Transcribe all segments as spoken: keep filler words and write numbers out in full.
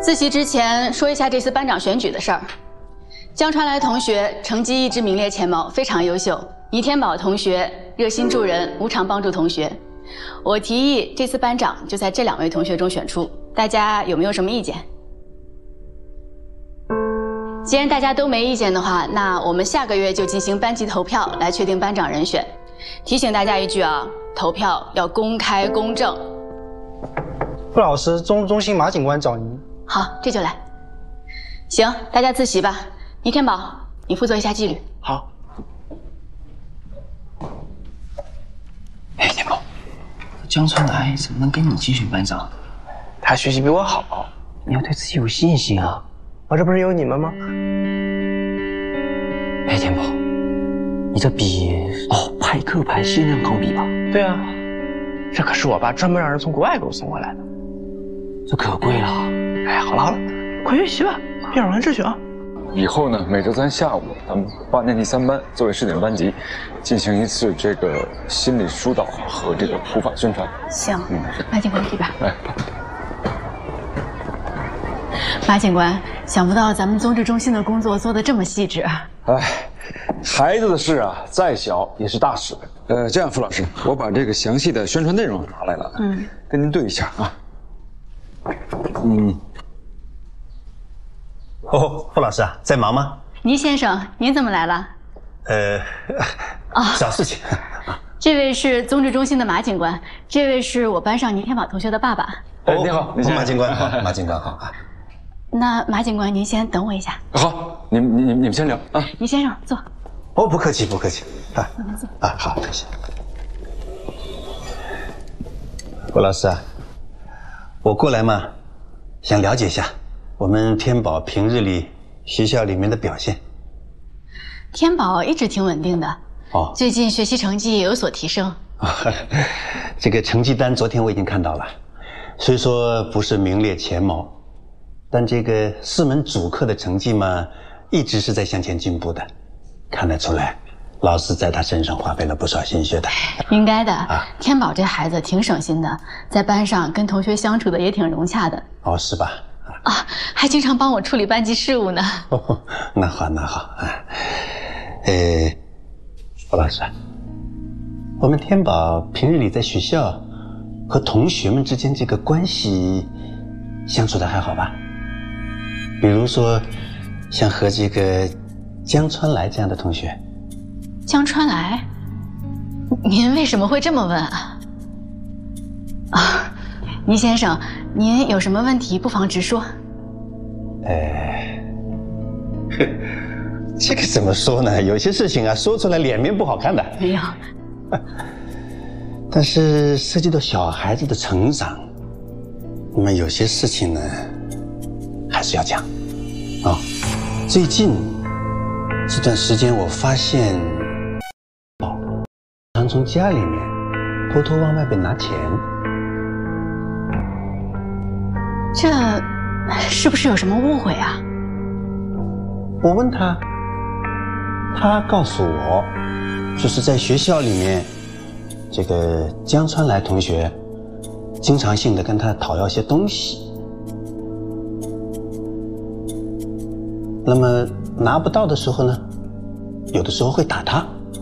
自习之前说一下这次班长选举的事儿。江川来同学成绩一直名列前茅，非常优秀。倪天宝同学热心助人，无偿帮助同学。我提议这次班长就在这两位同学中选出，大家有没有什么意见？既然大家都没意见的话，那我们下个月就进行班级投票来确定班长人选。提醒大家一句啊，投票要公开公正。 傅老师，中中心马警官找您。 好，这就来。行，大家自习吧。倪天宝，你负责一下纪律。 好。哎，天宝，江川来怎么能跟你竞选班长？ 他学习比我好， 你要对自己有信心啊！ 我这不是有你们吗？ 哎，天宝，你这笔哦，派克牌限量钢笔吧？ 对啊，这可是我爸专门让人从国外给我送过来的。 这可贵了。 哎，好了好了，快学习吧，别扰乱秩序啊！ 以后呢，每周三下午，咱们八年级三班作为试点班级，进行一次这个心理疏导和这个普法宣传。 行，嗯，马警官提吧。 来， 马警官，想不到咱们综治中心的工作做得这么细致。 哎，孩子的事啊，再小也是大事。呃，这样，傅老师，我把这个详细的宣传内容拿来了，嗯，跟您对一下啊。嗯。 哦，傅老师啊，在忙吗？ 倪先生，您怎么来了？ 呃，啊，小事情。 这位是综治中心的马警官，这位是我班上倪天宝同学的爸爸。 哎，你好， 你好，马警官好，马警官好啊。 那马警官，您先等我一下。 好，你们、你、你们先聊啊。 倪先生，坐。 哦，不客气，不客气。啊， 你们坐。 啊，好，谢谢。傅老师啊，我过来嘛，想了解一下我们天宝平日里学校里面的表现。 天宝一直挺稳定的，哦，最近学习成绩也有所提升。 这个成绩单昨天我已经看到了，虽说不是名列前茅，但这个四门主课的成绩嘛，一直是在向前进步的，看得出来，老师在他身上花费了不少心血的。 应该的，啊，天宝这孩子挺省心的，在班上跟同学相处的也挺融洽的。 哦，是吧？ 啊，还经常帮我处理班级事务呢。 哦，那好，那好啊。呃，傅老师，我们天宝平日里在学校和同学们之间这个关系相处的还好吧？比如说，像和这个江川来这样的同学。 江川来？您为什么会这么问啊？啊，倪先生，您有什么问题不妨直说。 哎，这个怎么说呢？有些事情啊，说出来脸面不好看的。 没有。 但是涉及到小孩子的成长，那么有些事情呢，还是要讲。啊，最近这段时间，我发现，常从家里面偷偷往外边拿钱。 这是不是有什么误会啊？ 我问他，他告诉我，就是在学校里面，这个江川来同学经常性的跟他讨要些东西，那么拿不到的时候呢，有的时候会打他，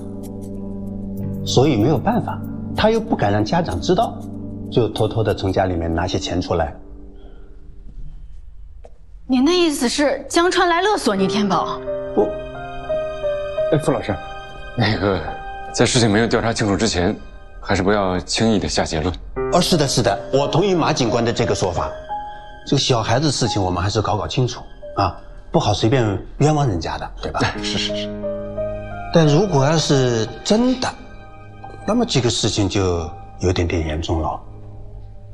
所以没有办法，他又不敢让家长知道，就偷偷的从家里面拿些钱出来。 您的意思是江川来勒索倪天宝？ 不， 哎，傅老师，那个在事情没有调查清楚之前，还是不要轻易的下结论。 哦，是的，是的，我同意马警官的这个说法。这个小孩子事情，我们还是搞搞清楚啊，不好随便冤枉人家的，对吧？ 是是是。 但如果要是真的，那么这个事情就有点点严重了。